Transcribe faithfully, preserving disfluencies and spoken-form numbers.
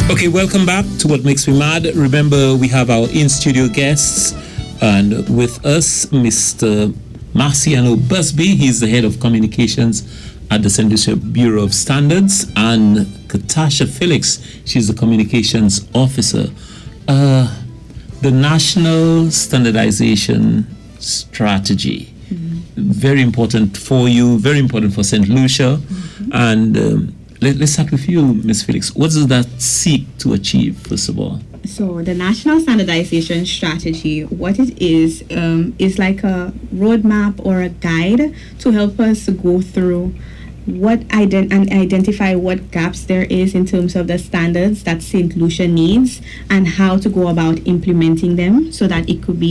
Okay, welcome back to What Makes Me Mad. Remember, we have our in-studio guests, and with us, Mister Marciano Busby. He's the head of communications at the Saint Lucia Bureau of Standards, and Katasha Felix, she's the communications officer. Uh, the National Standardization Strategy, mm-hmm. very important for you, very important for Saint Lucia, mm-hmm. and um, let, let's start with you, Miz Felix. What does that seek to achieve, first of all? So the National Standardization Strategy, what it is, um, is like a roadmap or a guide to help us go through what ident- and identify what gaps there is in terms of the standards that Saint Lucia needs and how to go about implementing them so that it could be